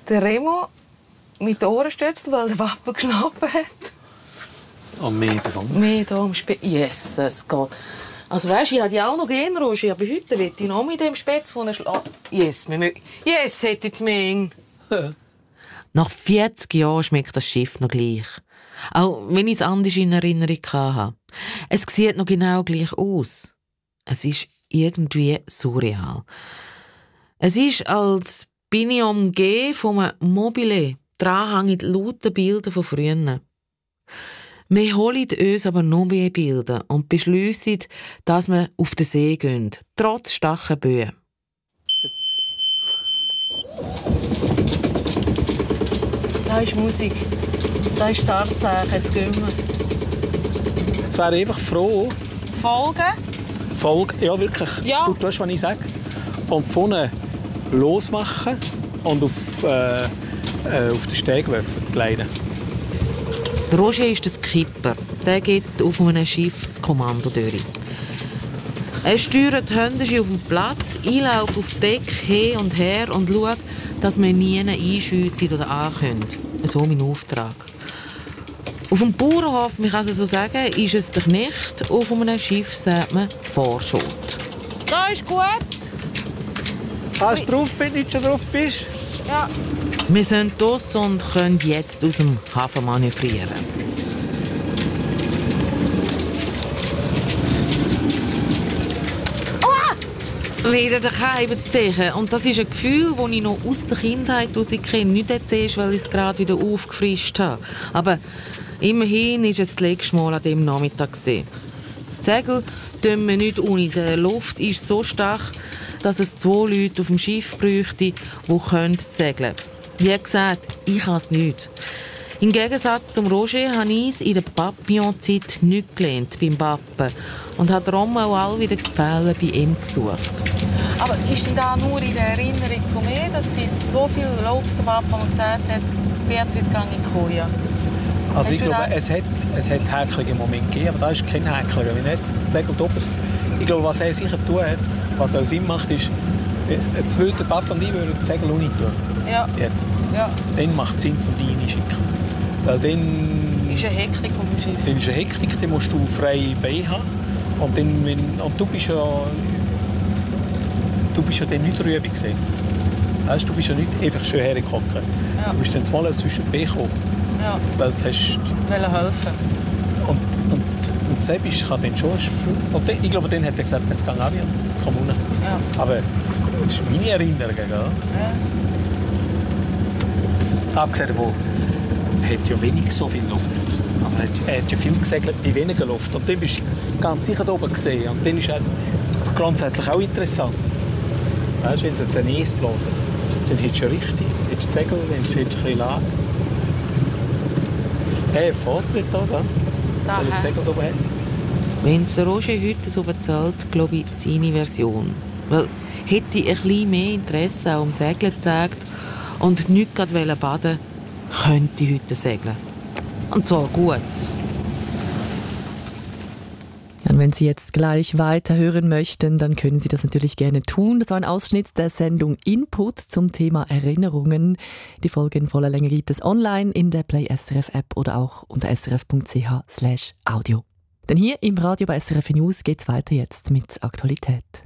Der Remo mit den Ohrenstöpseln, weil der Papa geschlafen hat. Und mehr drum. Mehr da am Yes, es geht. Also weisst, ich hatte ja auch noch gerne, Roger, aber heute will ich noch mit dem Spätzle von schlafen. Yes, yes, hätte ich mehr. Nach 40 Jahren schmeckt das Schiff noch gleich. Auch wenn ich es anders in Erinnerung hatte. Es sieht noch genau gleich aus. Es ist irgendwie surreal. Es ist, als bin ich umgeben von einem Mobile. Dran hängen laute Bilder von früher. Wir holen uns aber noch mehr Bilder und beschliessen, dass wir auf den See gehen, trotz starken Böen. Da ist Musik. Da ist das Anzeichen. Jetzt gehen wir. Jetzt wäre ich einfach froh. Folgen? Ja, wirklich. Ja. Du weißt, was ich sage. Und vorne losmachen und auf den Steg werfen, die Leine. Der Roger ist der Skipper. Der geht auf einem Schiff das Kommando durch. Er steuert die Hände auf dem Platz, ich laufe auf Deck hin und her und schaue, dass wir nie einschiessen oder ankommen. So mein Auftrag. Auf dem Bauernhof, man kann es so sagen, ist es der Knecht. Auf einem Schiff sagt man Vorschot. Da ist gut. Hast du drauf, wenn du nicht schon drauf bist? Ja. Wir sind draussen und können jetzt aus dem Hafen manövrieren. Wieder der Keibenzeichen. Und das ist ein Gefühl, das ich noch aus der Kindheit kenne. Nicht jetzt, weil ich es gerade wieder aufgefrischt habe. Aber immerhin war es das letzte Mal an diesem Nachmittag. Die Segel tun wir nicht ohne. Die Luft ist so stark, dass es 2 Leute auf dem Schiff bräuchte, die segeln können. Wie gesagt, ich kann es nicht. Im Gegensatz zum Roger habe ich es in der Papillon-Zeit nicht gelernt beim Pappen und habe darum auch all wieder die Fälle bei ihm gesucht. Aber ist denn da nur in der Erinnerung von mir, dass bis so viel läuft der Papa und gesagt hat, Beatrice, geh in die Koje? Also ich glaube, es hat häkelige Momente gegeben, aber da ist kein Häkler. Wenn jetzt das Segel oben, ich glaube, was er sicher tun hat, was auch Sinn macht, ist, jetzt würde der Papa und ich das Segel auch nicht tun. Ja. Jetzt. Ja. Dann macht es Sinn, um die reinzuschicken. Weil dann ist eine Hektik auf dem Schiff. Dann ist eine Hektik, dann musst du freie Beine haben. Und du bist ja dann nicht drüber gewesen. Weißt, du bist ja nicht einfach schön hergekommen. Ja. Du bist dann mal zwischen den Beinen gekommen. Ja. Weil du hast helfen. Und Sebisch kann dann schon spüren. Und ich glaube, dann hat er gesagt, jetzt kann ich jetzt komm runter. Ja. Aber das ist meine Erinnerung. Gell? Ja. Abgesehen davon, er hat ja wenig so viel Luft. Also er hat ja viel gesegelt bei weniger Luft. Und dann bist du ganz sicher da oben gesehen. Und dann ist er grundsätzlich auch interessant. Weißt du, wenn sie jetzt ein Eis blasen, dann hättest du ja richtig. Dann hättest du Segel, dann hättest du ein bisschen Lage. Hey, Vortritt da, weil er das Segel da oben hat. Wenn es Roger heute so erzählt, glaube ich, seine Version. Weil hätte ich ein bisschen mehr Interesse auch am Segeln gezeigt und nicht gerade baden, könnte ich heute segeln. Und zwar gut. Und wenn Sie jetzt gleich weiterhören möchten, dann können Sie das natürlich gerne tun. Das war ein Ausschnitt der Sendung Input zum Thema Erinnerungen. Die Folge in voller Länge gibt es online in der Play SRF App oder auch unter srf.ch/audio. Denn hier im Radio bei SRF News geht es weiter jetzt mit Aktualität.